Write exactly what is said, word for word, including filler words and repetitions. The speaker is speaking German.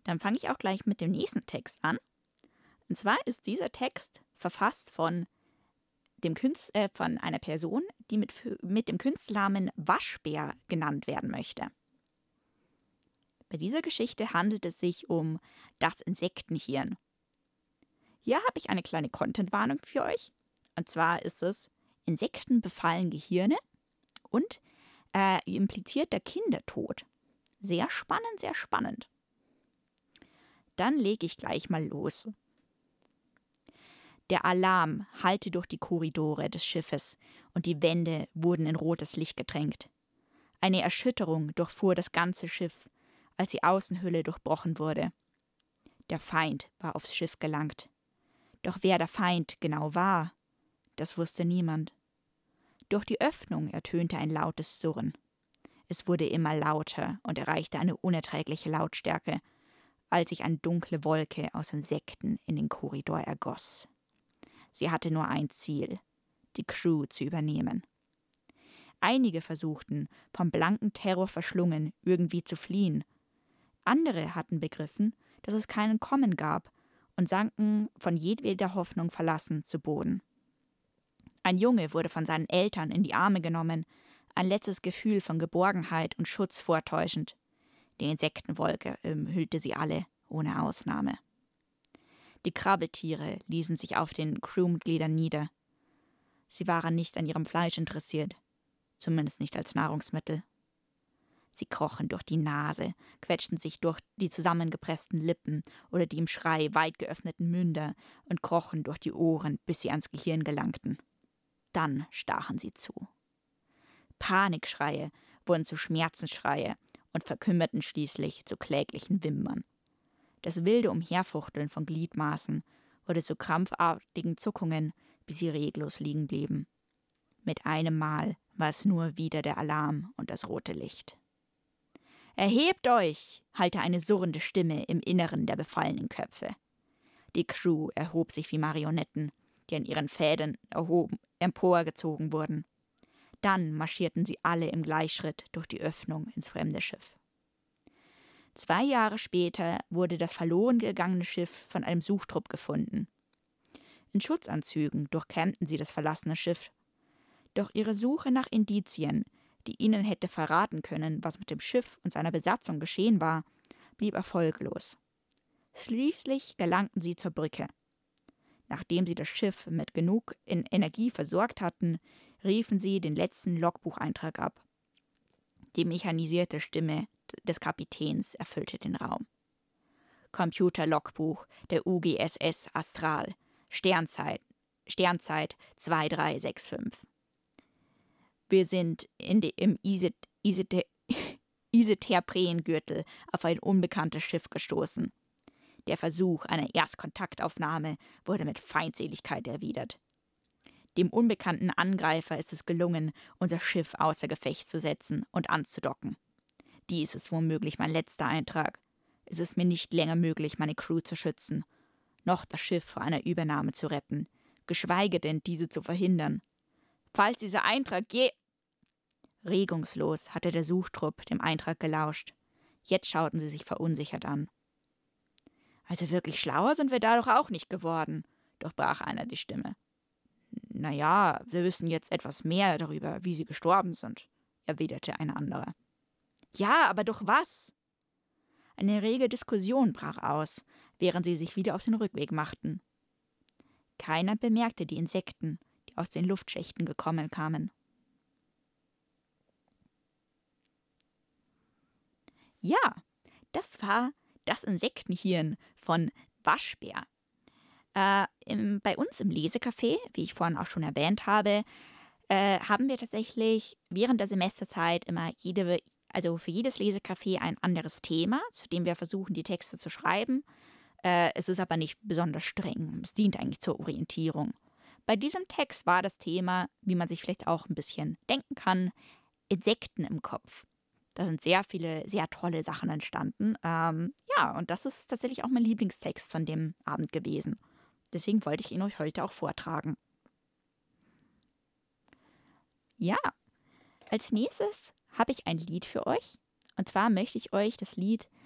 Dann fange ich auch gleich mit dem nächsten Text an. Und zwar ist dieser Text verfasst von, dem Künst, äh, von einer Person, die mit, mit dem Künstlernamen Waschbär genannt werden möchte. Bei dieser Geschichte handelt es sich um das Insektenhirn. Hier habe ich eine kleine Content-Warnung für euch. Und zwar ist es, Insekten befallen Gehirne und äh, impliziert der Kindertod. Sehr spannend, sehr spannend. Dann lege ich gleich mal los. Der Alarm hallte durch die Korridore des Schiffes und die Wände wurden in rotes Licht getränkt. Eine Erschütterung durchfuhr das ganze Schiff, als die Außenhülle durchbrochen wurde. Der Feind war aufs Schiff gelangt. Doch wer der Feind genau war, das wusste niemand. Durch die Öffnung ertönte ein lautes Surren. Es wurde immer lauter und erreichte eine unerträgliche Lautstärke, als sich eine dunkle Wolke aus Insekten in den Korridor ergoss. Sie hatte nur ein Ziel, die Crew zu übernehmen. Einige versuchten, vom blanken Terror verschlungen, irgendwie zu fliehen. Andere hatten begriffen, dass es keinen Kommen gab und sanken, von jedweder Hoffnung verlassen, zu Boden. Ein Junge wurde von seinen Eltern in die Arme genommen, ein letztes Gefühl von Geborgenheit und Schutz vortäuschend. Die Insektenwolke umhüllte sie alle, ohne Ausnahme. Die Krabbeltiere ließen sich auf den Crewmitgliedern nieder. Sie waren nicht an ihrem Fleisch interessiert, zumindest nicht als Nahrungsmittel. Sie krochen durch die Nase, quetschten sich durch die zusammengepressten Lippen oder die im Schrei weit geöffneten Münder und krochen durch die Ohren, bis sie ans Gehirn gelangten. Dann stachen sie zu. Panikschreie wurden zu Schmerzensschreie und verkümmerten schließlich zu kläglichen Wimmern. Das wilde Umherfuchteln von Gliedmaßen wurde zu krampfartigen Zuckungen, bis sie reglos liegen blieben. Mit einem Mal war es nur wieder der Alarm und das rote Licht. »Erhebt euch!« hallte eine surrende Stimme im Inneren der befallenen Köpfe. Die Crew erhob sich wie Marionetten, die an ihren Fäden erhoben, emporgezogen wurden. Dann marschierten sie alle im Gleichschritt durch die Öffnung ins fremde Schiff. Zwei Jahre später wurde das verloren gegangene Schiff von einem Suchtrupp gefunden. In Schutzanzügen durchkämmten sie das verlassene Schiff. Doch ihre Suche nach Indizien, die ihnen hätte verraten können, was mit dem Schiff und seiner Besatzung geschehen war, blieb erfolglos. Schließlich gelangten sie zur Brücke. Nachdem sie das Schiff mit genug in Energie versorgt hatten, riefen sie den letzten Logbucheintrag ab. Die mechanisierte Stimme des Kapitäns erfüllte den Raum. Computer-Logbuch der U G S S Astral, Sternzeit, Sternzeit zwei drei sechs fünf. Wir sind in de, im Iseterpreen-Gürtel auf ein unbekanntes Schiff gestoßen. Der Versuch einer Erstkontaktaufnahme wurde mit Feindseligkeit erwidert. Dem unbekannten Angreifer ist es gelungen, unser Schiff außer Gefecht zu setzen und anzudocken. Dies ist womöglich mein letzter Eintrag. Es ist mir nicht länger möglich, meine Crew zu schützen, noch das Schiff vor einer Übernahme zu retten, geschweige denn diese zu verhindern. Falls dieser Eintrag je... Regungslos hatte der Suchtrupp dem Eintrag gelauscht. Jetzt schauten sie sich verunsichert an. Also wirklich schlauer sind wir da doch auch nicht geworden, durchbrach einer die Stimme. Naja, wir wissen jetzt etwas mehr darüber, wie sie gestorben sind, erwiderte eine andere. Ja, aber durch was? Eine rege Diskussion brach aus, während sie sich wieder auf den Rückweg machten. Keiner bemerkte die Insekten, die aus den Luftschächten gekommen kamen. Ja, das war das Insektenhirn von Waschbär. Äh, im, bei uns im Lesecafé, wie ich vorhin auch schon erwähnt habe, äh, haben wir tatsächlich während der Semesterzeit immer jede, also für jedes Lesecafé ein anderes Thema, zu dem wir versuchen, die Texte zu schreiben. Äh, es ist aber nicht besonders streng. Es dient eigentlich zur Orientierung. Bei diesem Text war das Thema, wie man sich vielleicht auch ein bisschen denken kann, Insekten im Kopf. Da sind sehr viele, sehr tolle Sachen entstanden. Ähm, ja, und das ist tatsächlich auch mein Lieblingstext von dem Abend gewesen. Deswegen wollte ich ihn euch heute auch vortragen. Ja, als nächstes habe ich ein Lied für euch. Und zwar möchte ich euch das Lied